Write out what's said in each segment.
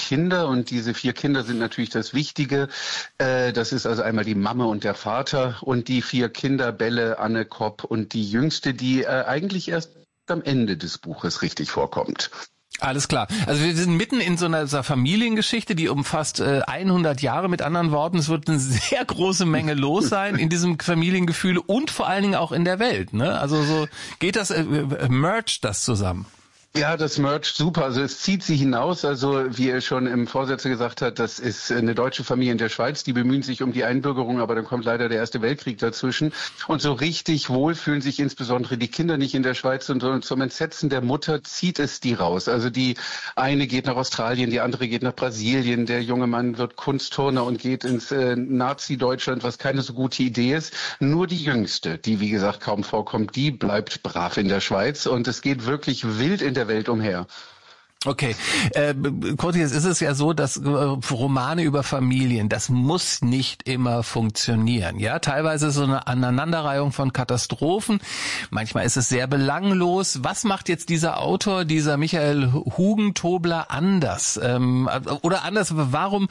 Kinder und diese 4 Kinder sind natürlich das Wichtige. Das ist also einmal die Mama und der Vater und die 4 Kinder, Belle, Anne, Kopp und die Jüngste, die eigentlich erst am Ende des Buches richtig vorkommt. Alles klar. Also wir sind mitten in so einer Familiengeschichte, die umfasst 100 Jahre. Mit anderen Worten, es wird eine sehr große Menge los sein in diesem Familiengefühl und vor allen Dingen auch in der Welt. Ne? Also so geht das, mergt das zusammen. Ja, das mercht super. Also es zieht sie hinaus. Also wie er schon im Vorsätze gesagt hat, das ist eine deutsche Familie in der Schweiz. Die bemühen sich um die Einbürgerung, aber dann kommt leider der Erste Weltkrieg dazwischen. Und so richtig wohl fühlen sich insbesondere die Kinder nicht in der Schweiz. Und zum Entsetzen der Mutter zieht es die raus. Also die eine geht nach Australien, die andere geht nach Brasilien. Der junge Mann wird Kunstturner und geht ins Nazi-Deutschland, was keine so gute Idee ist. Nur die Jüngste, die wie gesagt kaum vorkommt, die bleibt brav in der Schweiz. Und es geht wirklich wild in der Welt umher. Okay, Kurt, jetzt ist es ja so, dass Romane über Familien, das muss nicht immer funktionieren. Ja, teilweise so eine Aneinanderreihung von Katastrophen. Manchmal ist es sehr belanglos. Was macht jetzt dieser Autor, dieser Michael Hugentobler anders? Oder anders, warum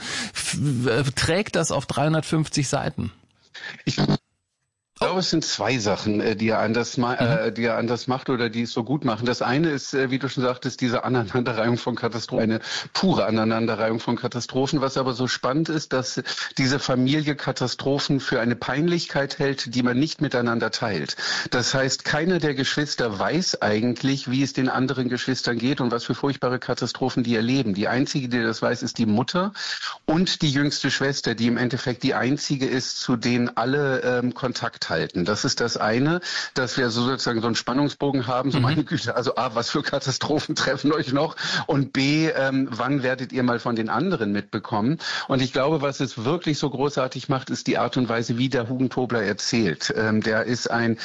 trägt das auf 350 Seiten? Ich glaube, es sind 2 Sachen, die er anders macht oder die es so gut machen. Das eine ist, wie du schon sagtest, diese Aneinanderreihung von Katastrophen, eine pure Aneinanderreihung von Katastrophen. Was aber so spannend ist, dass diese Familie Katastrophen für eine Peinlichkeit hält, die man nicht miteinander teilt. Das heißt, keiner der Geschwister weiß eigentlich, wie es den anderen Geschwistern geht und was für furchtbare Katastrophen die erleben. Die einzige, die das weiß, ist die Mutter und die jüngste Schwester, die im Endeffekt die einzige ist, zu denen alle Kontakt halten. Das ist das eine, dass wir sozusagen so einen Spannungsbogen haben, so meine Güte, also A, was für Katastrophen treffen euch noch und B, wann werdet ihr mal von den anderen mitbekommen? Und ich glaube, was es wirklich so großartig macht, ist die Art und Weise, wie der Hugentobler erzählt. Der ist ein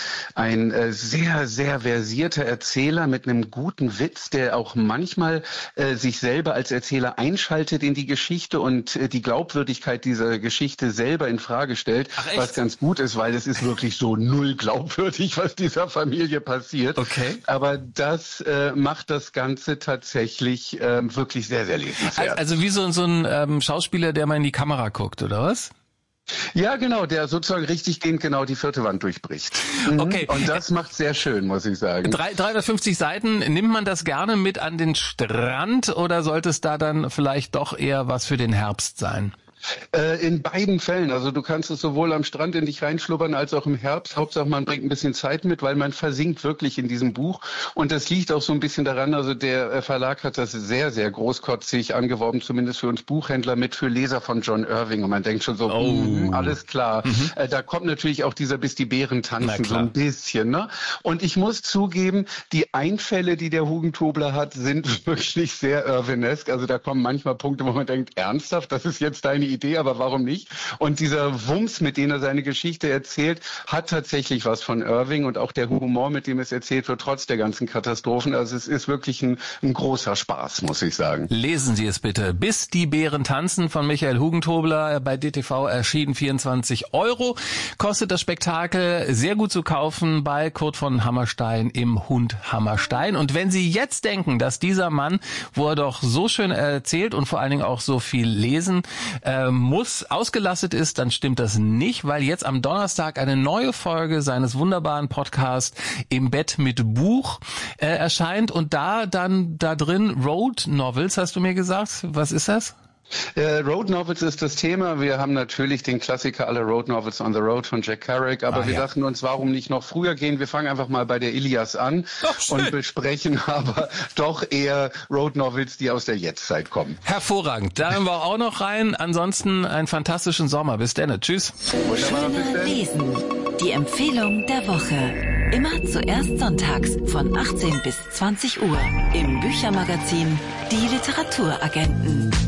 sehr, sehr versierter Erzähler mit einem guten Witz, der auch manchmal sich selber als Erzähler einschaltet in die Geschichte und die Glaubwürdigkeit dieser Geschichte selber in Frage stellt, was ganz gut ist, weil es ist wirklich so null glaubwürdig, was dieser Familie passiert. Okay. Aber das macht das Ganze tatsächlich wirklich sehr, sehr lesenswert. Also wie so ein Schauspieler, der mal in die Kamera guckt, oder was? Ja, genau, der sozusagen richtig gehend genau die 4. Wand durchbricht. Okay. Und das macht sehr schön, muss ich sagen. 350 Seiten, nimmt man das gerne mit an den Strand oder sollte es da dann vielleicht doch eher was für den Herbst sein? In beiden Fällen. Also du kannst es sowohl am Strand in dich reinschlubbern als auch im Herbst. Hauptsache man bringt ein bisschen Zeit mit, weil man versinkt wirklich in diesem Buch. Und das liegt auch so ein bisschen daran, also der Verlag hat das sehr, sehr großkotzig angeworben, zumindest für uns Buchhändler, mit für Leser von John Irving. Und man denkt schon so, alles klar. Da kommt natürlich auch dieser Bis die Bären tanzen so ein bisschen. Ne? Und ich muss zugeben, die Einfälle, die der Hugentobler hat, sind wirklich sehr Irvinesk. Also da kommen manchmal Punkte, wo man denkt, ernsthaft, das ist jetzt deine Idee, aber warum nicht? Und dieser Wumms, mit dem er seine Geschichte erzählt, hat tatsächlich was von Irving und auch der Humor, mit dem es erzählt wird, trotz der ganzen Katastrophen. Also es ist wirklich ein großer Spaß, muss ich sagen. Lesen Sie es bitte. Bis die Bären tanzen von Michael Hugentobler, bei DTV erschienen, 24 €. Kostet das Spektakel, sehr gut zu kaufen bei Kurt von Hammerstein im Hund Hammerstein. Und wenn Sie jetzt denken, dass dieser Mann, wo er doch so schön erzählt und vor allen Dingen auch so viel lesen muss, ausgelastet ist, dann stimmt das nicht, weil jetzt am Donnerstag eine neue Folge seines wunderbaren Podcasts Im Bett mit Buch erscheint und da drin Road Novels, hast du mir gesagt. Was ist das? Road Novels ist das Thema. Wir haben natürlich den Klassiker aller Road Novels on the Road von Jack Kerouac, aber wir dachten uns, warum nicht noch früher gehen? Wir fangen einfach mal bei der Ilias an und besprechen aber doch eher Road Novels, die aus der Jetztzeit kommen. Hervorragend. Da hören wir auch noch rein. Ansonsten einen fantastischen Sommer. Bis dann. Tschüss. Schöne Lesen. Die Empfehlung der Woche. Immer zuerst sonntags von 18 bis 20 Uhr im Büchermagazin Die Literaturagenten.